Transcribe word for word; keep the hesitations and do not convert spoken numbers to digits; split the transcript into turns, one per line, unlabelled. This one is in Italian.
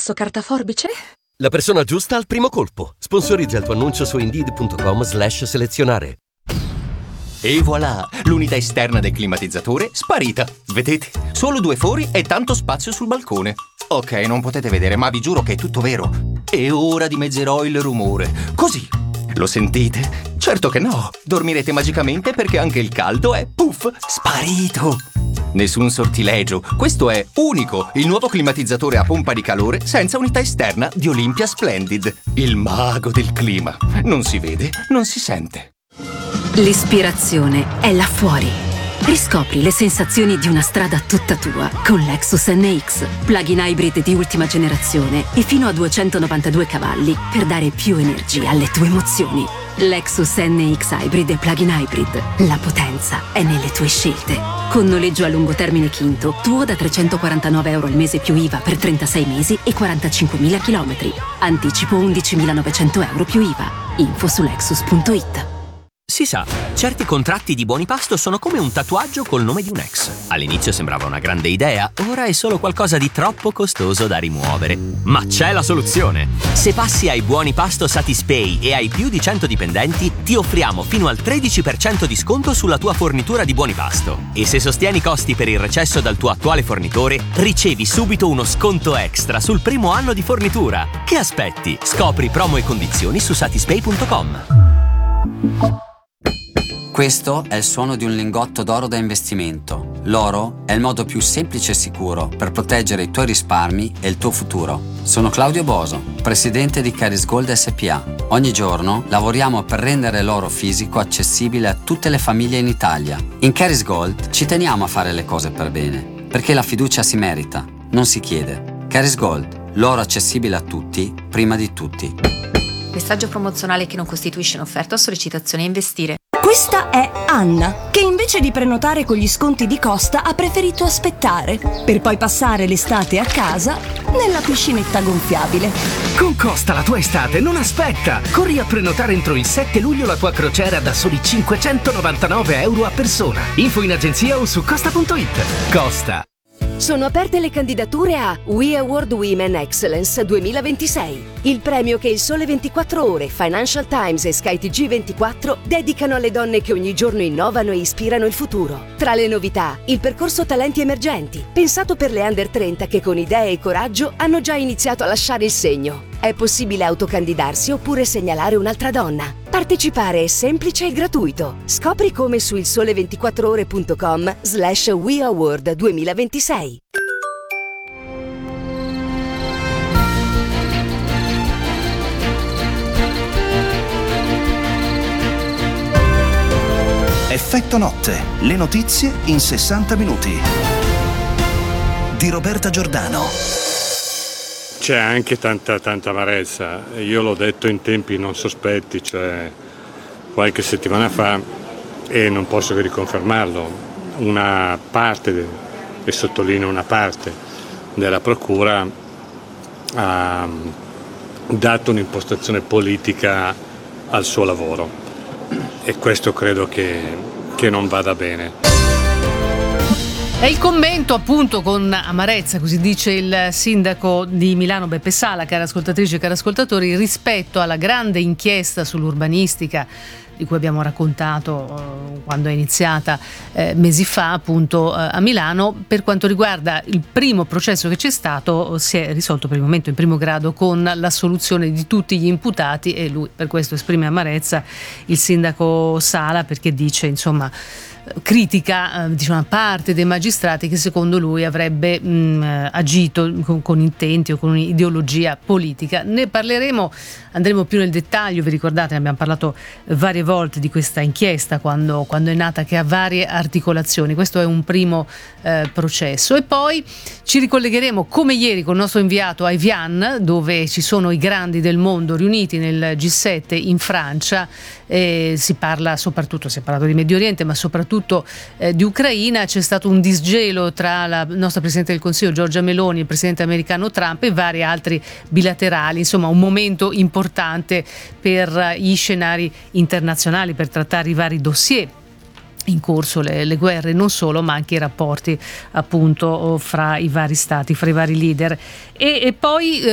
passo carta forbice?
La persona giusta al primo colpo. Sponsorizza il tuo annuncio su indeed.com slash selezionare.
E voilà, l'unità esterna del climatizzatore sparita. Vedete? Solo due fori e tanto spazio sul balcone. Ok, non potete vedere, ma vi giuro che è tutto vero. E ora dimezzerò il rumore. Così. Lo sentite? Certo che no. Dormirete magicamente perché anche il caldo è, puff, sparito. Nessun sortilegio. Questo è unico, il nuovo climatizzatore a pompa di calore senza unità esterna di Olympia Splendid. Il mago del clima. Non si vede, non si sente.
L'ispirazione è là fuori. Riscopri le sensazioni di una strada tutta tua con Lexus N X, plug-in hybrid di ultima generazione e fino a duecentonovantadue cavalli per dare più energia alle tue emozioni. Lexus N X Hybrid e plug-in hybrid. La potenza è nelle tue scelte. Con noleggio a lungo termine Quinto, tuo da trecentoquarantanove euro al mese più I V A per trentasei mesi e quarantacinquemila chilometri. Anticipo undicimilanovecento euro più I V A. Info su lexus punto it.
Si sa, certi contratti di buoni pasto sono come un tatuaggio col nome di un ex. All'inizio sembrava una grande idea, ora è solo qualcosa di troppo costoso da rimuovere. Ma c'è la soluzione! Se passi ai buoni pasto Satispay e hai più di cento dipendenti, ti offriamo fino al tredici per cento di sconto sulla tua fornitura di buoni pasto. E se sostieni i costi per il recesso dal tuo attuale fornitore, ricevi subito uno sconto extra sul primo anno di fornitura. Che aspetti? Scopri promo e condizioni su satispay punto com.
Questo è il suono di un lingotto d'oro da investimento. L'oro è il modo più semplice e sicuro per proteggere i tuoi risparmi e il tuo futuro. Sono Claudio Boso, presidente di Caris Gold S P A. Ogni giorno lavoriamo per rendere l'oro fisico accessibile a tutte le famiglie in Italia. In Caris Gold ci teniamo a fare le cose per bene, perché la fiducia si merita, non si chiede. Caris Gold, l'oro accessibile a tutti, prima di tutti.
Messaggio promozionale che non costituisce un'offerta o sollecitazione a investire.
Questa è Anna, che invece di prenotare con gli sconti di Costa ha preferito aspettare, per poi passare l'estate a casa nella piscinetta gonfiabile.
Con Costa la tua estate non aspetta! Corri a prenotare entro il sette luglio la tua crociera da soli cinquecentonovantanove euro a persona. Info in agenzia o su costa punto it. Costa.
Sono aperte le candidature a We Award Women Excellence duemilaventisei, il premio che il Sole ventiquattro Ore, Financial Times e Sky T G ventiquattro dedicano alle donne che ogni giorno innovano e ispirano il futuro. Tra le novità, il percorso Talenti Emergenti, pensato per le under trenta che con idee e coraggio hanno già iniziato a lasciare il segno. È possibile autocandidarsi oppure segnalare un'altra donna. Partecipare è semplice e gratuito. Scopri come su il sole ventiquattro ore punto com slash We Award duemilaventisei.
Effetto notte, le notizie in sessanta minuti. Di Roberta Giordano.
C'è anche tanta, tanta amarezza, io l'ho detto in tempi non sospetti, cioè qualche settimana fa, e non posso che riconfermarlo, una parte, e sottolineo una parte, della Procura ha dato un'impostazione politica al suo lavoro e questo credo che, che non vada bene.
È il commento appunto con amarezza, così dice il sindaco di Milano Beppe Sala, care ascoltatrici e cari ascoltatori, rispetto alla grande inchiesta sull'urbanistica di cui abbiamo raccontato eh, quando è iniziata eh, mesi fa appunto eh, a Milano. Per quanto riguarda il primo processo che c'è stato, si è risolto per il momento in primo grado con l'assoluzione di tutti gli imputati e lui per questo esprime amarezza, il sindaco Sala, perché dice insomma critica eh, diciamo, una parte dei magistrati che secondo lui avrebbe mh, agito con, con intenti o con un'ideologia politica. Ne parleremo, andremo più nel dettaglio. Vi ricordate, ne abbiamo parlato varie volte di questa inchiesta quando, quando è nata, che ha varie articolazioni. Questo è un primo eh, processo e poi ci ricollegheremo come ieri con il nostro inviato a Evian, dove ci sono i grandi del mondo riuniti nel G sette in Francia. Eh, si parla soprattutto, si è parlato di Medio Oriente, ma soprattutto eh, di Ucraina. C'è stato un disgelo tra la nostra Presidente del Consiglio Giorgia Meloni e il Presidente americano Trump e vari altri bilaterali, insomma un momento importante per gli scenari internazionali, per trattare i vari dossier in corso, le, le guerre non solo, ma anche i rapporti appunto fra i vari stati, fra i vari leader. E, e poi